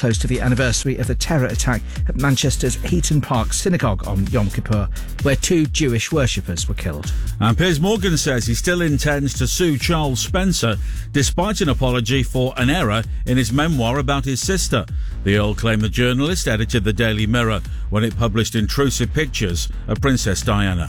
close to the anniversary of the terror attack at Manchester's Heaton Park Synagogue on Yom Kippur, where 2 Jewish worshippers were killed. And Piers Morgan says he still intends to sue Charles Spencer, despite an apology for an error in his memoir about his sister. The Earl claimed the journalist edited the Daily Mirror when it published intrusive pictures of Princess Diana.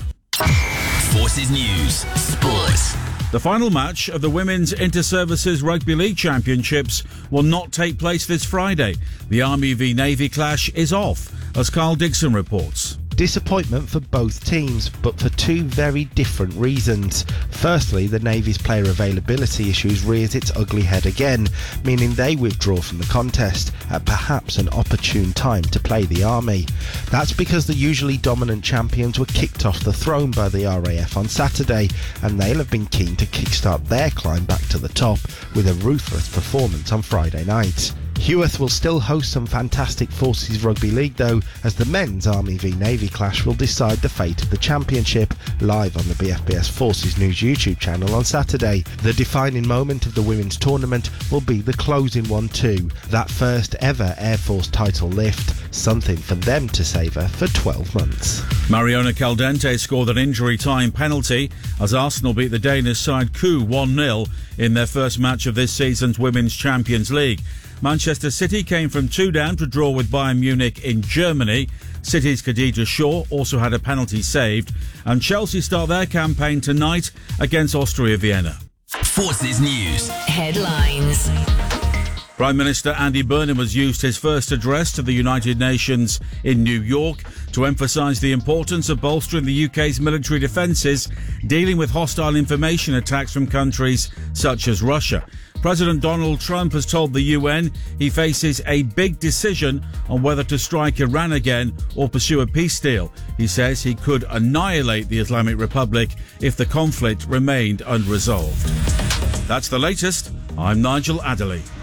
Forces News Sports. The final match of the Women's Inter-Services Rugby League Championships will not take place this Friday. The Army v Navy clash is off, as Carl Dixon reports. Disappointment for both teams, but for 2 very different reasons. Firstly, the Navy's player availability issues rears its ugly head again, meaning they withdraw from the contest at perhaps an opportune time to play the Army. That's because the usually dominant champions were kicked off the throne by the RAF on Saturday, and they'll have been keen to kickstart their climb back to the top with a ruthless performance on Friday night. Heworth will still host some fantastic Forces Rugby League though, as the men's Army v Navy clash will decide the fate of the championship, live on the BFBS Forces News YouTube channel on Saturday. The defining moment of the women's tournament will be the closing one too, that first ever Air Force title lift, something for them to savour for 12 months. Mariona Caldente scored an injury time penalty as Arsenal beat the Danish side Coup 1-0 in their first match of this season's Women's Champions League. Manchester City came from 2 down to draw with Bayern Munich in Germany. City's Khadija Shaw also had a penalty saved. And Chelsea start their campaign tonight against Austria Vienna. Forces News Headlines. Prime Minister Andy Burnham has used his first address to the United Nations in New York to emphasise the importance of bolstering the UK's military defences, dealing with hostile information attacks from countries such as Russia. President Donald Trump has told the UN he faces a big decision on whether to strike Iran again or pursue a peace deal. He says he could annihilate the Islamic Republic if the conflict remained unresolved. That's the latest. I'm Nigel Adderley.